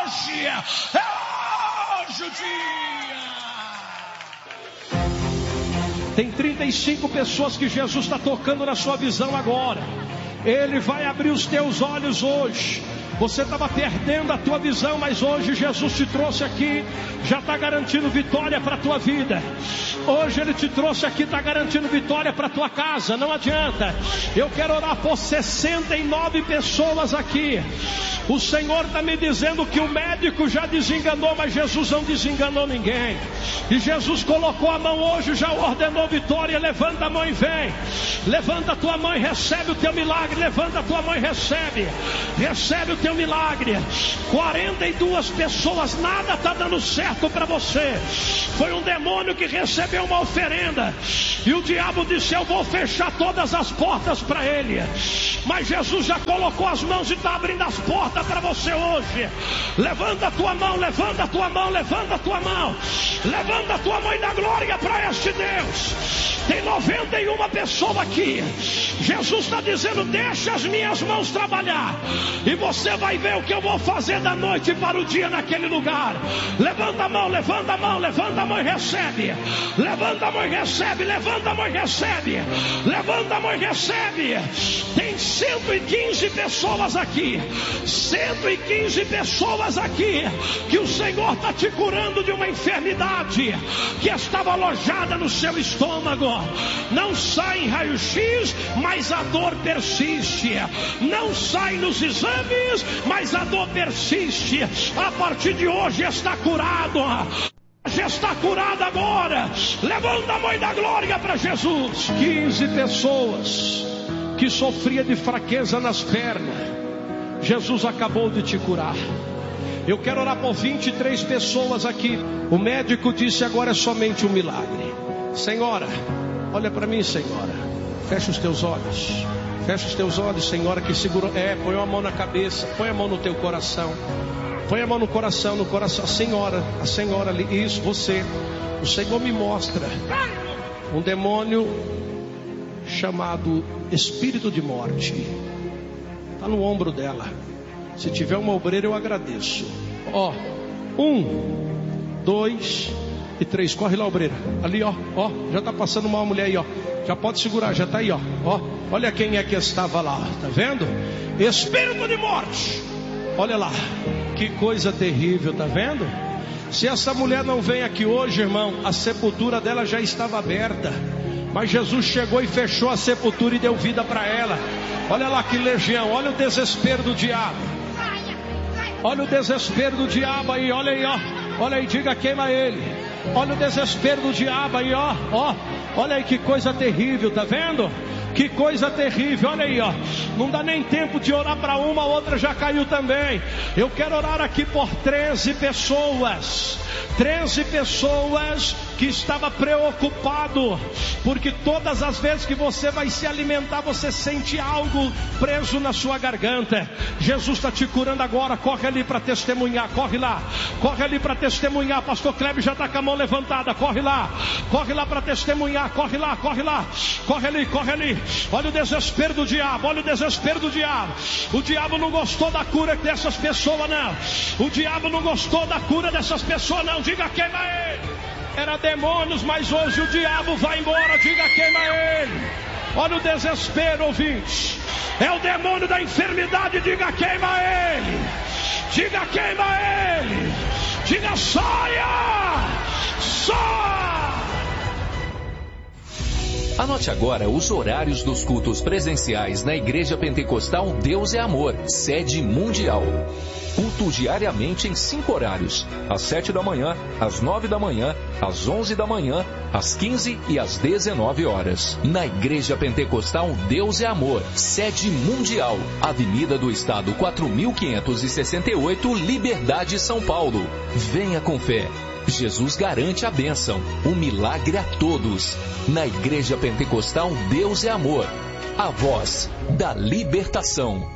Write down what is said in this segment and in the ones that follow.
hoje o dia. Tem 35 pessoas que Jesus está tocando na sua visão agora. Ele vai abrir os teus olhos hoje. Você estava perdendo a tua visão, mas hoje Jesus te trouxe aqui, já está garantindo vitória para a tua vida. Hoje Ele te trouxe aqui, está garantindo vitória para a tua casa, não adianta. Eu quero orar por 69 pessoas aqui. O Senhor está me dizendo que o médico já desenganou, mas Jesus não desenganou ninguém. E Jesus colocou a mão hoje, já ordenou vitória. Levanta a mão e vem. Levanta a tua mão e recebe o teu milagre. Levanta a tua mão e recebe. Recebe o teu milagre. 42 pessoas, nada está dando certo para você. Foi um demônio que recebeu uma oferenda. E o diabo disse: eu vou fechar todas as portas para ele. Mas Jesus já colocou as mãos e está abrindo as portas para você hoje. Levanta a tua mão, levanta a tua mão, levanta a tua mão. Levanta a tua mão e dá glória para este Deus. Tem 91 pessoas aqui. Jesus está dizendo: deixa as minhas mãos trabalhar, e você vai ver o que eu vou fazer da noite para o dia naquele lugar. Levanta a mão, levanta a mão, levanta a mão e recebe. Levanta a mão e recebe, levanta a mão e recebe. Levanta a mão e recebe. Tem 115 pessoas aqui. 115 pessoas aqui que o Senhor está te curando de uma enfermidade que estava alojada no seu estômago. Não sai em raio-x, mas a dor persiste. Não sai nos exames, mas a dor persiste. A partir de hoje está curado. Já está curado agora. Levanta a mão e dá glória para Jesus. 15 pessoas que sofria de fraqueza nas pernas. Jesus acabou de te curar. Eu quero orar por 23 pessoas aqui. O médico disse: agora é somente um milagre. Senhora, olha para mim, senhora. Fecha os teus olhos. Fecha os teus olhos, senhora, que segurou. Põe a mão na cabeça. Põe a mão no teu coração. Põe a mão no coração, no coração. A senhora ali. Isso, você. O Senhor me mostra um demônio chamado espírito de morte. Está no ombro dela. Se tiver uma obreira, eu agradeço. 1, 2 e 3. Corre lá, obreira. Ali, já está passando uma mulher aí, já pode segurar, já está aí, olha quem é que estava lá, tá vendo? Espírito de morte. Olha lá, que coisa terrível, tá vendo? Se essa mulher não vem aqui hoje, irmão, a sepultura dela já estava aberta. Mas Jesus chegou e fechou a sepultura e deu vida para ela. Olha lá que legião, olha o desespero do diabo. Olha o desespero do diabo aí, olha aí, olha aí, diga: queima ele. Olha o desespero do diabo aí, olha aí que coisa terrível, tá vendo? Que coisa terrível, olha aí, não dá nem tempo de orar para uma, a outra já caiu também. Eu quero orar aqui por 13 pessoas. 13 pessoas que estava preocupado, porque todas as vezes que você vai se alimentar, você sente algo preso na sua garganta. Jesus está te curando agora. Corre ali para testemunhar, corre lá para testemunhar. Pastor Kleber já está com a mão levantada, corre lá para testemunhar, corre ali. Olha o desespero do diabo, o diabo não gostou da cura dessas pessoas, não. O diabo não gostou da cura dessas pessoas, não. Diga: queima ele. Era demônios, mas hoje o diabo vai embora. Diga: queima ele. Olha o desespero, ouvinte. É o demônio da enfermidade. Diga: queima ele. Diga: queima ele. Diga: saia. Anote agora os horários dos cultos presenciais na Igreja Pentecostal Deus é Amor, sede mundial. Culto diariamente em 5 horários: às 7 da manhã, às 9 da manhã, às 11 da manhã, às 15 e às 19 horas. Na Igreja Pentecostal Deus é Amor, sede mundial, Avenida do Estado 4568, Liberdade, São Paulo. Venha com fé. Jesus garante a bênção, o milagre a todos. Na Igreja Pentecostal Deus é Amor, a voz da libertação.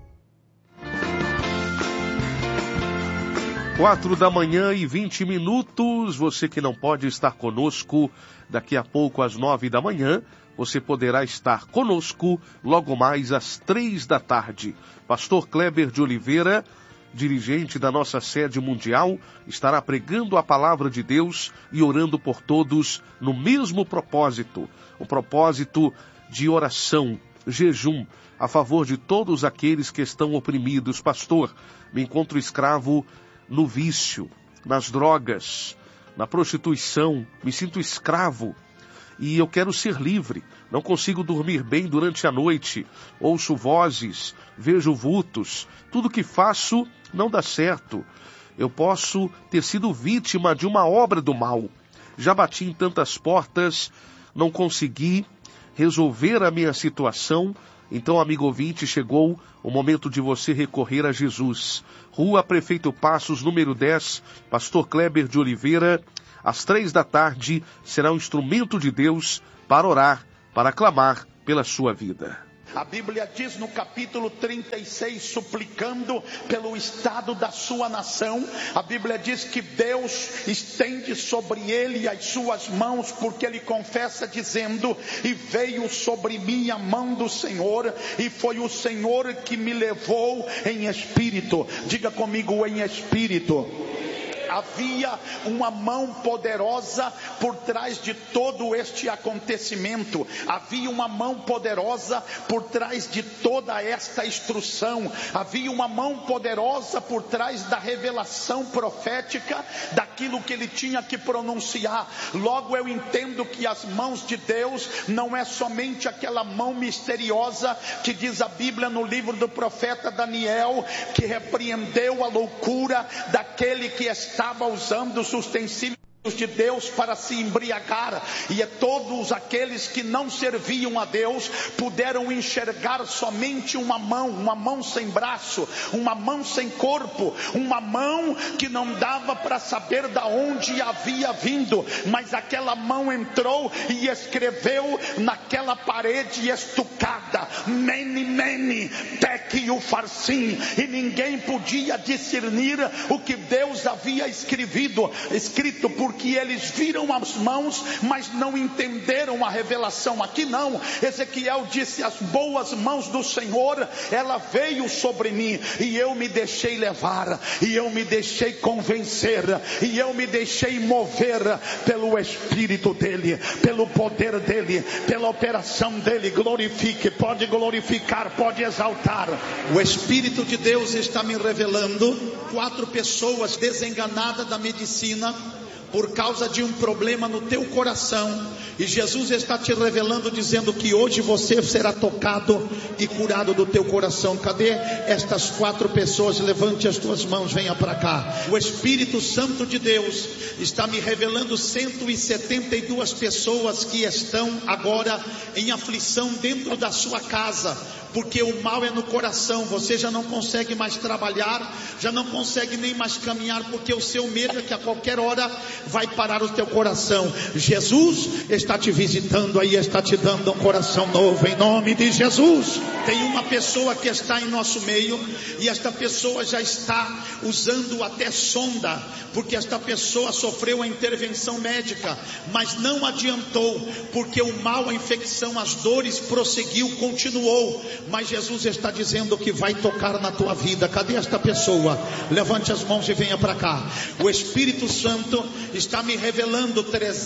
4h20. Você que não pode estar conosco daqui a pouco às 9 da manhã, você poderá estar conosco logo mais às 3 da tarde. Pastor Kleber de Oliveira dirigente da nossa sede mundial, estará pregando a palavra de Deus e orando por todos no mesmo propósito, o propósito de oração, jejum, a favor de todos aqueles que estão oprimidos. Pastor, me encontro escravo no vício, nas drogas, na prostituição, me sinto escravo e eu quero ser livre. Não consigo dormir bem durante a noite, ouço vozes, vejo vultos, tudo que faço não dá certo. Eu posso ter sido vítima de uma obra do mal. Já bati em tantas portas, não consegui resolver a minha situação. Então, amigo ouvinte, chegou o momento de você recorrer a Jesus. Rua Prefeito Passos, número 10, Pastor Kleber de Oliveira, às 15h, será um instrumento de Deus para orar, para clamar pela sua vida. A Bíblia diz no capítulo 36, suplicando pelo estado da sua nação, a Bíblia diz que Deus estende sobre ele as suas mãos, porque ele confessa dizendo: e veio sobre mim a mão do Senhor, e foi o Senhor que me levou em espírito. Diga comigo, em espírito. Havia uma mão poderosa por trás de todo este acontecimento. Havia uma mão poderosa por trás de toda esta instrução. Havia uma mão poderosa por trás da revelação profética, daquilo que ele tinha que pronunciar. Logo eu entendo que as mãos de Deus não é somente aquela mão misteriosa que diz a Bíblia no livro do profeta Daniel, que repreendeu a loucura daquele que estava usando os utensílios de Deus para se embriagar, e todos aqueles que não serviam a Deus puderam enxergar somente uma mão sem braço, uma mão sem corpo, uma mão que não dava para saber da onde havia vindo, mas aquela mão entrou e escreveu naquela parede estucada: Mene, Mene, Tekel Upharsin, e ninguém podia discernir o que Deus havia escrito, porque eles viram as mãos, mas não entenderam a revelação. Aqui não, Ezequiel disse: as boas mãos do Senhor, ela veio sobre mim, e eu me deixei levar, e eu me deixei convencer, e eu me deixei mover pelo Espírito dele, pelo poder dele, pela operação dele. Glorifique, pode glorificar, pode exaltar. O Espírito de Deus está me revelando 4 pessoas desenganadas da medicina por causa de um problema no teu coração, e Jesus está te revelando, dizendo que hoje você será tocado e curado do teu coração. Cadê estas 4 pessoas? Levante as tuas mãos, venha para cá. O Espírito Santo de Deus está me revelando 172 pessoas que estão agora em aflição dentro da sua casa, porque o mal é no coração. Você já não consegue mais trabalhar, já não consegue nem mais caminhar, porque o seu medo é que a qualquer hora vai parar o teu coração. Jesus está te visitando aí, está te dando um coração novo, em nome de Jesus. Tem uma pessoa que está em nosso meio, e esta pessoa já está usando até sonda, porque esta pessoa sofreu a intervenção médica, mas não adiantou, porque o mal, a infecção, as dores prosseguiu, continuou. Mas Jesus está dizendo que vai tocar na tua vida. Cadê esta pessoa? Levante as mãos e venha para cá. O Espírito Santo está me revelando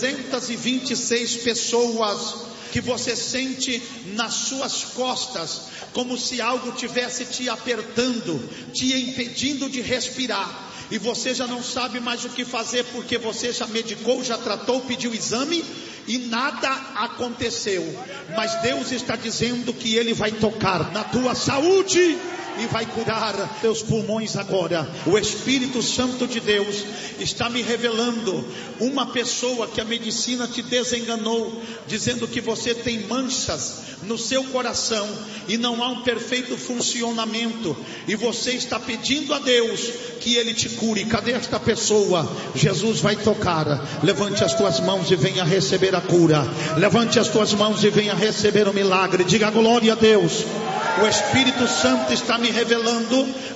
326 pessoas que você sente nas suas costas, como se algo tivesse te apertando, te impedindo de respirar, e você já não sabe mais o que fazer, porque você já medicou, já tratou, pediu exame e nada aconteceu. Mas Deus está dizendo que Ele vai tocar na tua saúde e vai curar teus pulmões agora. O Espírito Santo de Deus está me revelando uma pessoa que a medicina te desenganou, dizendo que você tem manchas no seu coração e não há um perfeito funcionamento, e você está pedindo a Deus que Ele te cure. Cadê esta pessoa? Jesus vai tocar. Levante as tuas mãos e venha receber a cura. Levante as tuas mãos e venha receber o milagre. Diga glória a Deus. O Espírito Santo está me revelando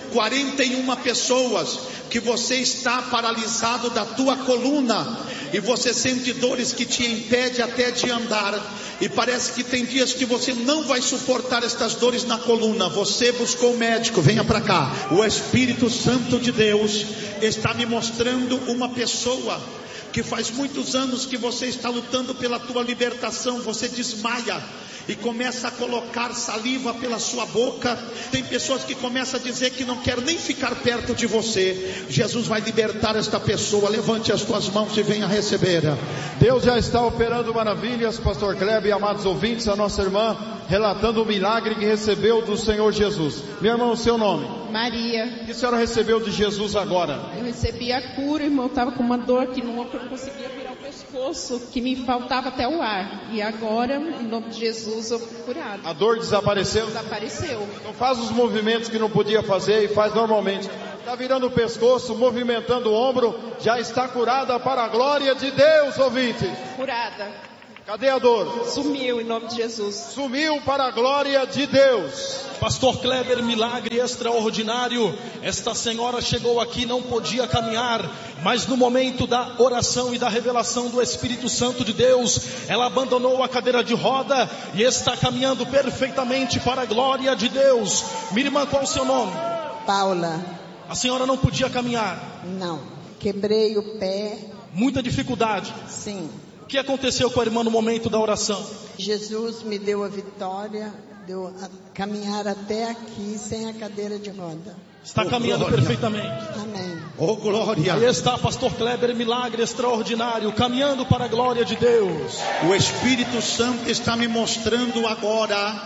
41 pessoas que você está paralisado da tua coluna e você sente dores que te impedem até de andar, e parece que tem dias que você não vai suportar estas dores na coluna. Você buscou o médico, venha para cá. O Espírito Santo de Deus está me mostrando uma pessoa que faz muitos anos que você está lutando pela tua libertação. Você desmaia e começa a colocar saliva pela sua boca. Tem pessoas que começam a dizer que não quer nem ficar perto de você. Jesus vai libertar esta pessoa. Levante as tuas mãos e venha receber. Deus já está operando maravilhas, pastor Kleber e amados ouvintes. A nossa irmã relatando o milagre que recebeu do Senhor Jesus. Minha irmã, o seu nome? Maria. O que a senhora recebeu de Jesus agora? Eu recebi a cura, irmão. Eu estava com uma dor que não conseguia virar o pescoço, que me faltava até o ar. E agora, em nome de Jesus, eu fui curada. A dor desapareceu? Desapareceu. Então faz os movimentos que não podia fazer e faz normalmente. Está virando o pescoço, movimentando o ombro, já está curada para a glória de Deus, ouvinte. Curada. Cadê a dor? Sumiu em nome de Jesus. Sumiu para a glória de Deus. Pastor Kleber, milagre extraordinário. Esta senhora chegou aqui, não podia caminhar, mas no momento da oração e da revelação do Espírito Santo de Deus, ela abandonou a cadeira de roda e está caminhando perfeitamente para a glória de Deus. Minha irmã, qual o seu nome? Paula. A senhora não podia caminhar? Não, quebrei o pé. Muita dificuldade? Sim. O que aconteceu com a irmã no momento da oração? Jesus me deu a vitória, deu a caminhar até aqui sem a cadeira de roda. Está caminhando perfeitamente. Amém. Oh, glória. Aí está, pastor Kleber, milagre extraordinário, caminhando para a glória de Deus. O Espírito Santo está me mostrando agora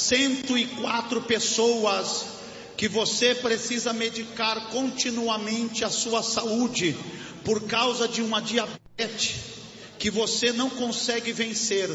104 pessoas que você precisa medicar continuamente a sua saúde por causa de uma diabetes que você não consegue vencer.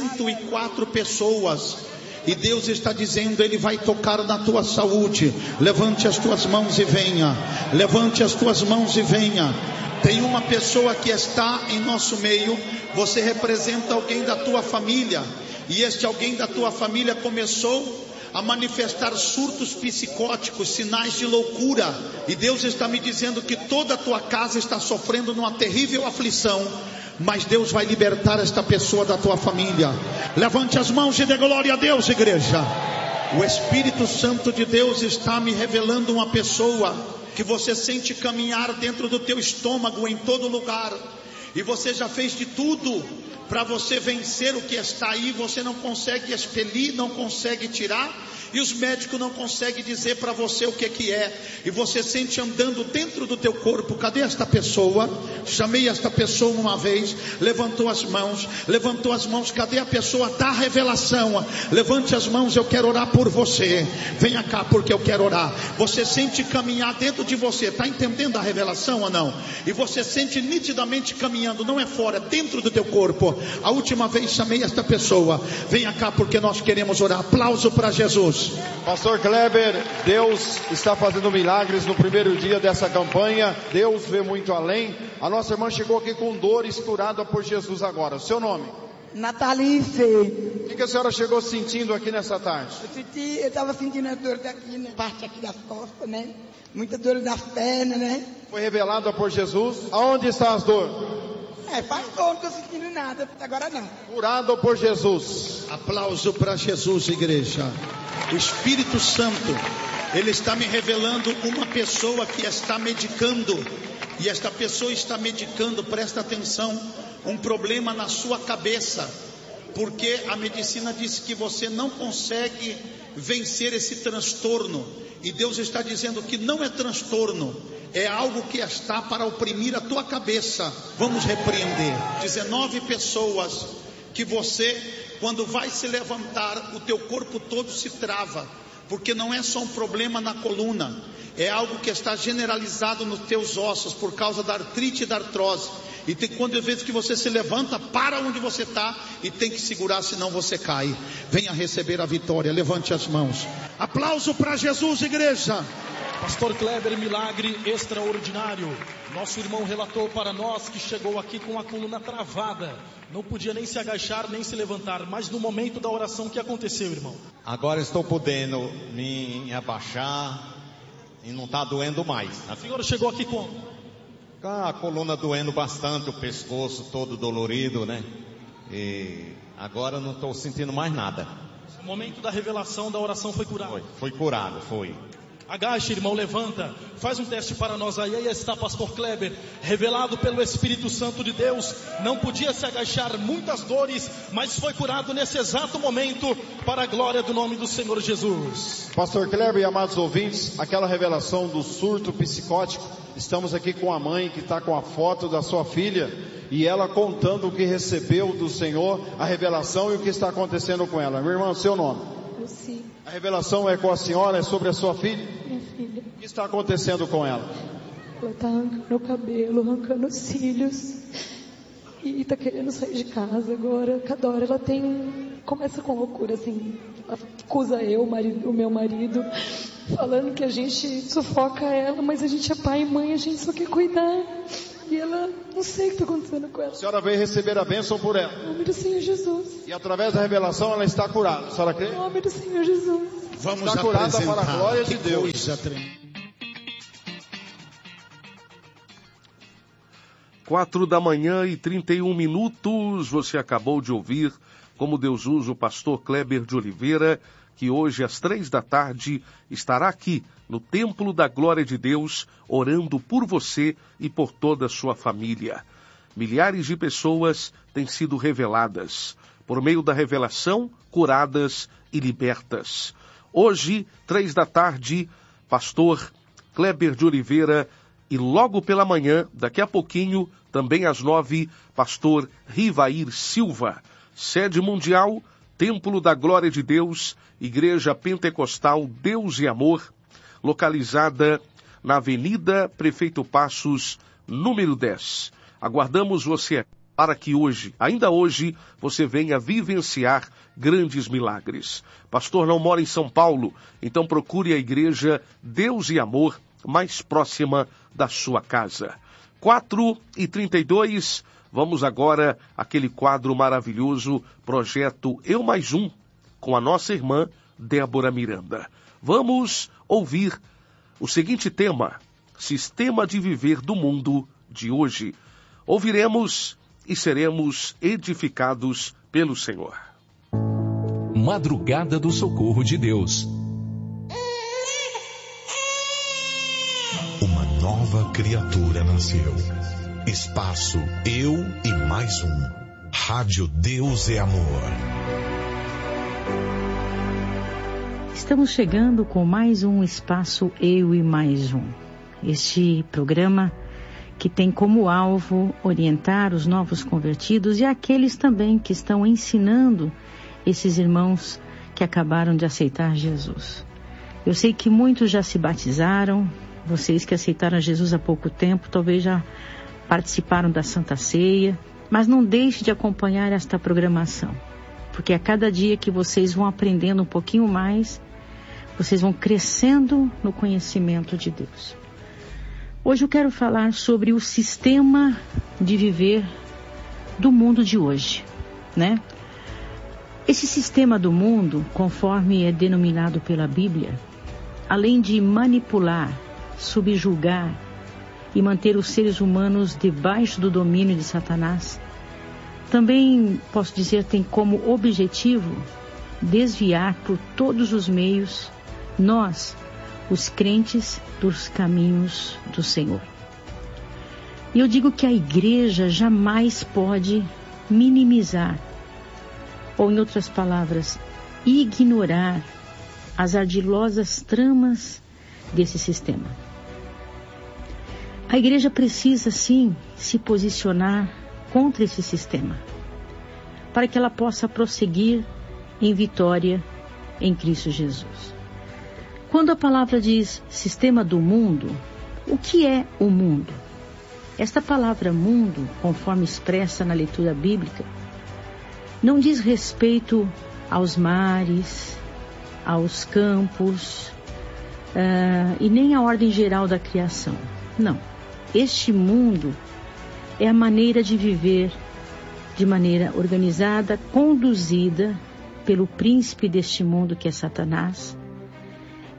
104 pessoas. E Deus está dizendo, Ele vai tocar na tua saúde. Levante as tuas mãos e venha. Levante as tuas mãos e venha. Tem uma pessoa que está em nosso meio. Você representa alguém da tua família. E este alguém da tua família começou a manifestar surtos psicóticos, sinais de loucura. E Deus está me dizendo que toda a tua casa está sofrendo numa terrível aflição. Mas Deus vai libertar esta pessoa da tua família. Levante as mãos e dê glória a Deus, igreja. O Espírito Santo de Deus está me revelando uma pessoa que você sente caminhar dentro do teu estômago em todo lugar. E você já fez de tudo para você vencer o que está aí. Você não consegue expelir, não consegue tirar. E os médicos não conseguem dizer para você o que é. E você sente andando dentro do teu corpo. Cadê esta pessoa? Chamei esta pessoa uma vez. Levantou as mãos. Levantou as mãos. Cadê a pessoa da revelação? Levante as mãos, eu quero orar por você. Venha cá porque eu quero orar. Você sente caminhar dentro de você. Está entendendo a revelação ou não? E você sente nitidamente caminhando. Não é fora, dentro do teu corpo. A última vez chamei esta pessoa. Venha cá porque nós queremos orar. Aplauso para Jesus. Pastor Kleber, Deus está fazendo milagres no primeiro dia dessa campanha. Deus vê muito além. A nossa irmã chegou aqui com dores, curada por Jesus agora. O seu nome? Natalice. O que a senhora chegou sentindo aqui nessa tarde? Eu estava sentindo a dor daqui, né? Parte aqui das costas, né? Muita dor nas pernas, né? Foi revelada por Jesus. Aonde estão as dores? Faz dor, não estou sentindo nada. Agora não. Curado por Jesus. Aplauso para Jesus, igreja. O Espírito Santo, Ele está me revelando uma pessoa que está medicando. E esta pessoa está medicando, presta atenção, um problema na sua cabeça. Porque a medicina disse que você não consegue vencer esse transtorno. E Deus está dizendo que não é transtorno, é algo que está para oprimir a tua cabeça. Vamos repreender. 19 pessoas que você, quando vai se levantar, o teu corpo todo se trava. Porque não é só um problema na coluna, é algo que está generalizado nos teus ossos por causa da artrite e da artrose. E tem quando às vezes que você se levanta, para onde você está e tem que segurar, senão você cai. Venha receber a vitória, levante as mãos. Aplauso para Jesus, igreja. Pastor Kleber, milagre extraordinário. Nosso irmão relatou para nós que chegou aqui com a coluna travada. Não podia nem se agachar, nem se levantar. Mas no momento da oração, o que aconteceu, irmão? Agora estou podendo me abaixar e não está doendo mais. A senhora chegou aqui como? A coluna doendo bastante, o pescoço todo dolorido, né? E agora não estou sentindo mais nada. No momento da revelação da oração foi curado. Foi curado, foi. Agache, irmão, levanta, faz um teste para nós aí está pastor Kleber, revelado pelo Espírito Santo de Deus, não podia se agachar, muitas dores, mas foi curado nesse exato momento, para a glória do nome do Senhor Jesus. Pastor Kleber e amados ouvintes, aquela revelação do surto psicótico, estamos aqui com a mãe que está com a foto da sua filha, e ela contando o que recebeu do Senhor, a revelação e o que está acontecendo com ela. Meu irmão, seu nome? Luci. A revelação é com a senhora, é sobre a sua filha? Minha filha. O que está acontecendo com ela? Ela está arrancando o cabelo, arrancando os cílios. E está querendo sair de casa agora. Cada hora ela começa com loucura, assim. Ela acusa o meu marido, falando que a gente sufoca ela, mas a gente é pai e mãe, a gente só quer cuidar. E ela, não sei o que está acontecendo com ela. A senhora veio receber a bênção por ela. Em nome do Senhor Jesus. E através da revelação ela está curada. A senhora crê? Em nome do Senhor Jesus. Vamos está curada apresentar. para a glória de Que Deus. coisa tremenda. 4h31. Você acabou de ouvir como Deus usa o pastor Kleber de Oliveira, que hoje às 15h estará aqui no Templo da Glória de Deus, orando por você e por toda a sua família. Milhares de pessoas têm sido reveladas, por meio da revelação, curadas e libertas. Hoje, 15h, pastor Kleber de Oliveira, e logo pela manhã, daqui a pouquinho, também às 9h, pastor Rivair Silva. Sede mundial, Templo da Glória de Deus, Igreja Pentecostal Deus e Amor, localizada na Avenida Prefeito Passos, número 10. Aguardamos você para que hoje, ainda hoje, você venha vivenciar grandes milagres. Pastor não mora em São Paulo, então procure a Igreja Deus e Amor mais próxima da sua casa. 4h32, vamos agora àquele quadro maravilhoso, projeto Eu Mais Um, com a nossa irmã Débora Miranda. Vamos ouvir o seguinte tema, Sistema de Viver do Mundo de hoje. Ouviremos e seremos edificados pelo Senhor. Madrugada do Socorro de Deus. Uma nova criatura nasceu. Espaço Eu e Mais Um. Rádio Deus é Amor. Estamos chegando com mais um Espaço Eu e Mais Um. Este programa que tem como alvo orientar os novos convertidos e aqueles também que estão ensinando esses irmãos que acabaram de aceitar Jesus. Eu sei que muitos já se batizaram, vocês que aceitaram Jesus há pouco tempo, talvez já participaram da Santa Ceia, mas não deixe de acompanhar esta programação, porque a cada dia que vocês vão aprendendo um pouquinho mais, vocês vão crescendo no conhecimento de Deus. Hoje eu quero falar sobre o sistema de viver do mundo de hoje, né? Esse sistema do mundo, conforme é denominado pela Bíblia, além de manipular, subjugar e manter os seres humanos debaixo do domínio de Satanás, também, posso dizer, tem como objetivo desviar por todos os meios nós, os crentes, dos caminhos do Senhor. E eu digo que a igreja jamais pode minimizar, ou em outras palavras, ignorar as ardilosas tramas desse sistema. A igreja precisa, sim, se posicionar contra esse sistema, para que ela possa prosseguir em vitória em Cristo Jesus. Quando a palavra diz sistema do mundo, o que é o mundo? Esta palavra mundo, conforme expressa na leitura bíblica, não diz respeito aos mares, aos campos, e nem à ordem geral da criação. Não. Este mundo é a maneira de viver de maneira organizada, conduzida pelo príncipe deste mundo, que é Satanás,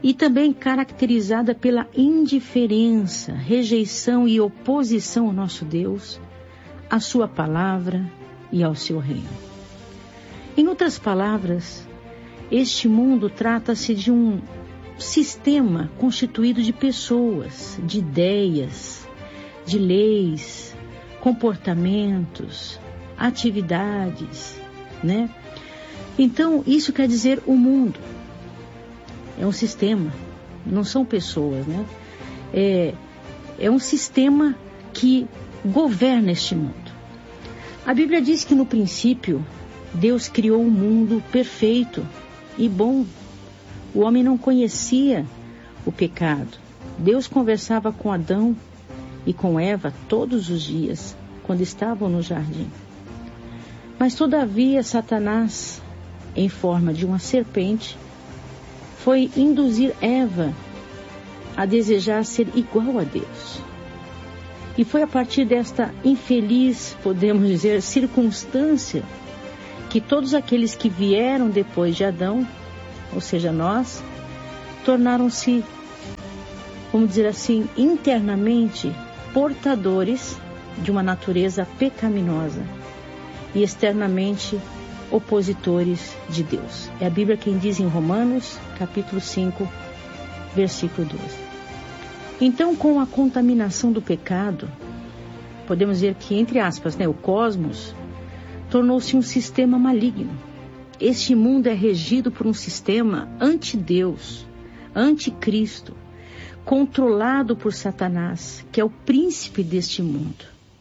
e também caracterizada pela indiferença, rejeição e oposição ao nosso Deus, à sua palavra e ao seu reino. Em outras palavras, este mundo trata-se de um sistema constituído de pessoas, de ideias, de leis, comportamentos, atividades, né? Então, isso quer dizer o mundo. É um sistema, não são pessoas, né? É um sistema que governa este mundo. A Bíblia diz que no princípio, Deus criou um mundo perfeito e bom. O homem não conhecia o pecado. Deus conversava com Adão e com Eva todos os dias, quando estavam no jardim. Mas todavia Satanás, em forma de uma serpente, foi induzir Eva a desejar ser igual a Deus. E foi a partir desta infeliz, podemos dizer, circunstância, que todos aqueles que vieram depois de Adão, ou seja, nós, tornaram-se, vamos dizer assim, internamente portadores de uma natureza pecaminosa e externamente opositores de Deus. É a Bíblia quem diz em Romanos, capítulo 5, versículo 12. Então, com a contaminação do pecado, podemos dizer que, entre aspas, o cosmos tornou-se um sistema maligno. Este mundo é regido por um sistema anti-Deus, anticristo, controlado por Satanás, que é o príncipe deste mundo.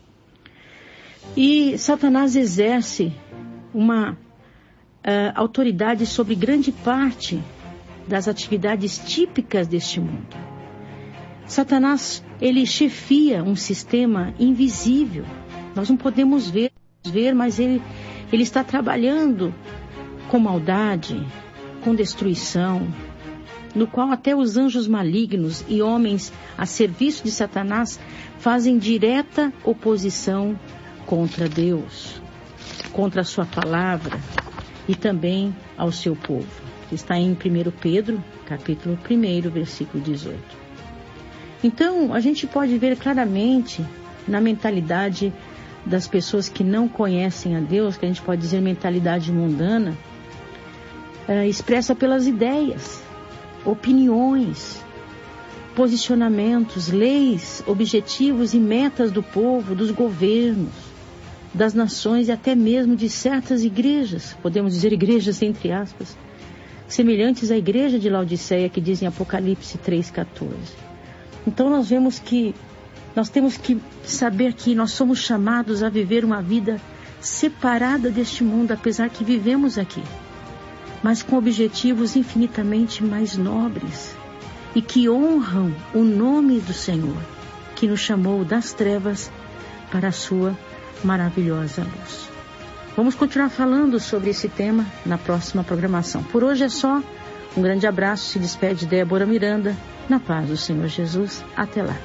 E Satanás exerce uma autoridade sobre grande parte das atividades típicas deste mundo. Satanás, ele chefia um sistema invisível. Nós não podemos ver, mas ele está trabalhando com maldade, com destruição, no qual até os anjos malignos e homens a serviço de Satanás fazem direta oposição contra Deus, contra a sua palavra e também ao seu povo. Está em 1 Pedro, capítulo 1, versículo 18. Então, a gente pode ver claramente na mentalidade das pessoas que não conhecem a Deus, que a gente pode dizer mentalidade mundana, expressa pelas ideias, opiniões, posicionamentos, leis, objetivos e metas do povo, dos governos, das nações e até mesmo de certas igrejas, podemos dizer igrejas entre aspas, semelhantes à igreja de Laodiceia que diz em Apocalipse 3,14. Então nós vemos que nós temos que saber que nós somos chamados a viver uma vida separada deste mundo, apesar que vivemos aqui, mas com objetivos infinitamente mais nobres e que honram o nome do Senhor, que nos chamou das trevas para a sua maravilhosa luz. Vamos continuar falando sobre esse tema na próxima programação. Por hoje é só. Um grande abraço. Se despede Débora Miranda. Na paz do Senhor Jesus. Até lá.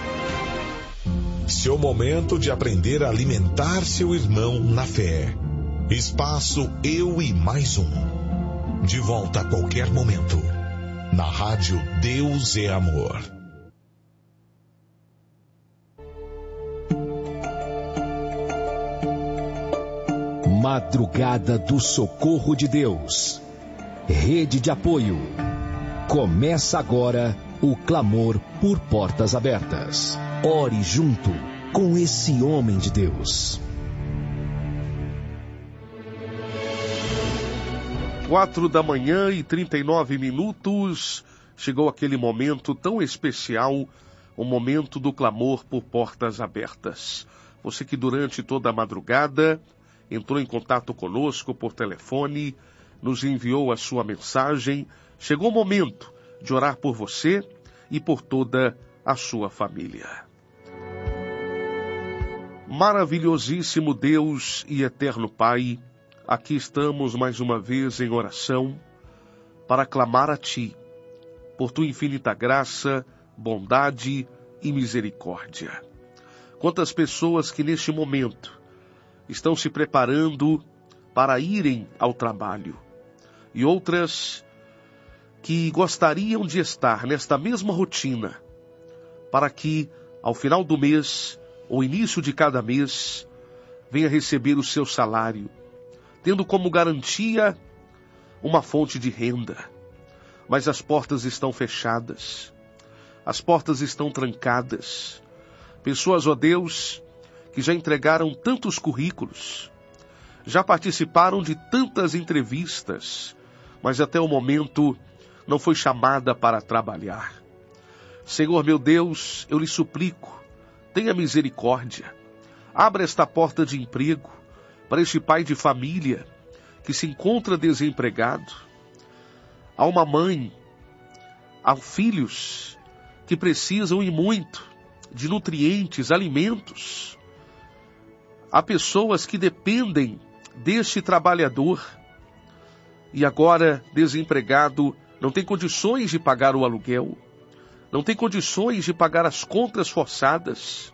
Seu momento de aprender a alimentar seu irmão na fé. Espaço Eu e Mais Um. De volta a qualquer momento. Na rádio Deus é Amor. Madrugada do Socorro de Deus. Rede de apoio. Começa agora o clamor por portas abertas. Ore junto com esse homem de Deus. 4h39. Chegou aquele momento tão especial, o momento do clamor por portas abertas. Você que durante toda a madrugada entrou em contato conosco por telefone, nos enviou a sua mensagem. Chegou o momento de orar por você e por toda a sua família. Maravilhosíssimo Deus e eterno Pai, aqui estamos mais uma vez em oração para clamar a Ti, por Tua infinita graça, bondade e misericórdia. Quantas pessoas que neste momento estão se preparando para irem ao trabalho, e outras que gostariam de estar nesta mesma rotina, para que, ao final do mês, ou início de cada mês, venha receber o seu salário, tendo como garantia uma fonte de renda. Mas as portas estão fechadas, as portas estão trancadas. Pessoas, ó Deus, que já entregaram tantos currículos, já participaram de tantas entrevistas, mas até o momento não foi chamada para trabalhar. Senhor meu Deus, eu lhe suplico, tenha misericórdia. Abra esta porta de emprego para este pai de família que se encontra desempregado. Há uma mãe, há filhos que precisam e muito de nutrientes, alimentos. Há pessoas que dependem deste trabalhador e agora, desempregado, não tem condições de pagar o aluguel, não tem condições de pagar as contas forçadas.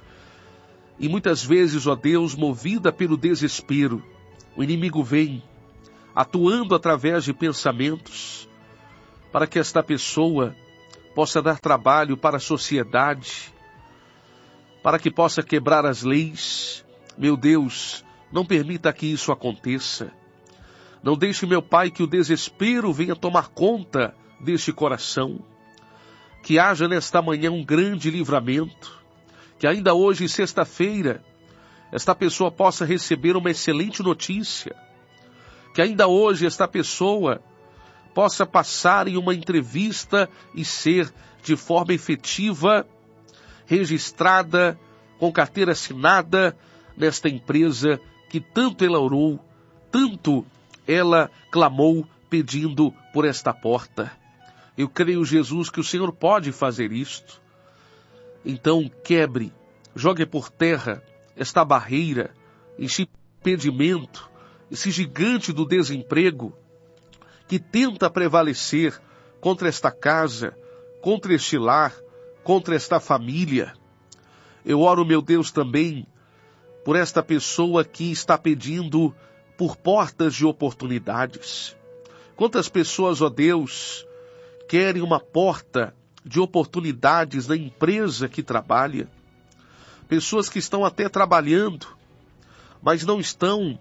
E muitas vezes, ó Deus, movida pelo desespero, o inimigo vem, atuando através de pensamentos, para que esta pessoa possa dar trabalho para a sociedade, para que possa quebrar as leis. Meu Deus, não permita que isso aconteça. Não deixe, meu Pai, que o desespero venha tomar conta deste coração. Que haja nesta manhã um grande livramento. Que ainda hoje, sexta-feira, esta pessoa possa receber uma excelente notícia. Que ainda hoje esta pessoa possa passar em uma entrevista e ser, de forma efetiva, registrada, com carteira assinada, nesta empresa que tanto ela orou, tanto ela clamou pedindo por esta porta. Eu creio, Jesus, que o Senhor pode fazer isto. Então quebre, jogue por terra esta barreira, este impedimento, esse gigante do desemprego que tenta prevalecer contra esta casa, contra este lar, contra esta família. Eu oro, meu Deus, também por esta pessoa que está pedindo por portas de oportunidades. Quantas pessoas, ó Deus, querem uma porta de oportunidades na empresa que trabalha? Pessoas que estão até trabalhando, mas não estão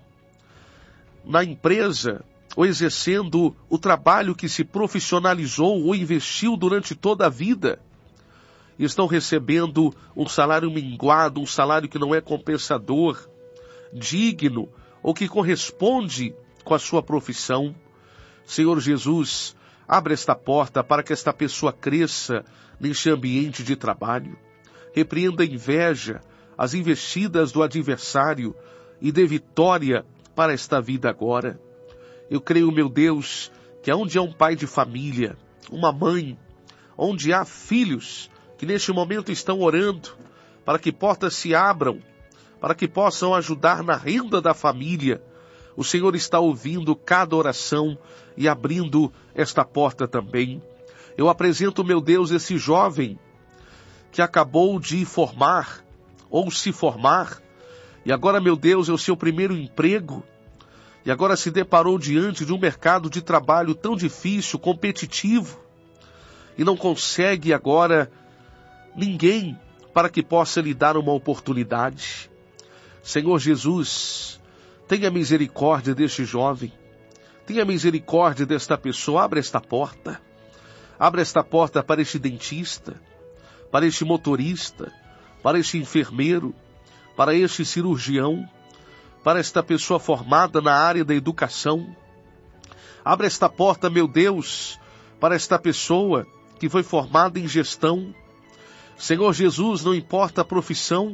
na empresa ou exercendo o trabalho que se profissionalizou ou investiu durante toda a vida. E estão recebendo um salário minguado, um salário que não é compensador, digno, ou que corresponde com a sua profissão. Senhor Jesus, abre esta porta para que esta pessoa cresça neste ambiente de trabalho. Repreenda a inveja, as investidas do adversário e dê vitória para esta vida agora. Eu creio, meu Deus, que onde há um pai de família, uma mãe, onde há filhos que neste momento estão orando para que portas se abram, para que possam ajudar na renda da família, o Senhor está ouvindo cada oração e abrindo esta porta também. Eu apresento, meu Deus, esse jovem que acabou de formar ou se formar, e agora, meu Deus, é o seu primeiro emprego, e agora se deparou diante de um mercado de trabalho tão difícil, competitivo, e não consegue agora ninguém para que possa lhe dar uma oportunidade. Senhor Jesus, tenha misericórdia deste jovem, tenha misericórdia desta pessoa, abre esta porta para este dentista, para este motorista, para este enfermeiro, para este cirurgião, para esta pessoa formada na área da educação. Abre esta porta, meu Deus, para esta pessoa que foi formada em gestão. Senhor Jesus, não importa a profissão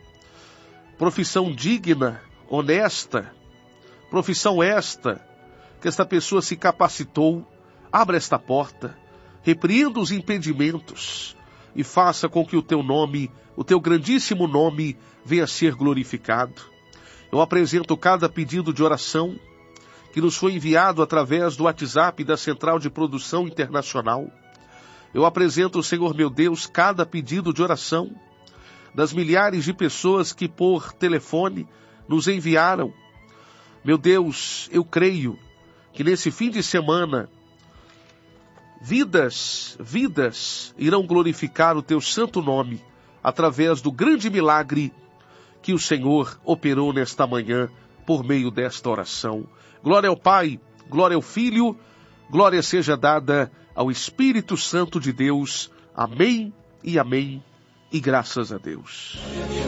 digna, honesta, profissão esta, que esta pessoa se capacitou. Abra esta porta, repreenda os impedimentos e faça com que o teu nome, o teu grandíssimo nome, venha a ser glorificado. Eu apresento cada pedido de oração que nos foi enviado através do WhatsApp da Central de Produção Internacional. Eu apresento, Senhor meu Deus, cada pedido de oração das milhares de pessoas que por telefone nos enviaram. Meu Deus, eu creio que nesse fim de semana Vidas irão glorificar o teu santo nome através do grande milagre que o Senhor operou nesta manhã por meio desta oração. Glória ao Pai, glória ao Filho, glória seja dada ao Espírito Santo de Deus. Amém e amém, e graças a Deus.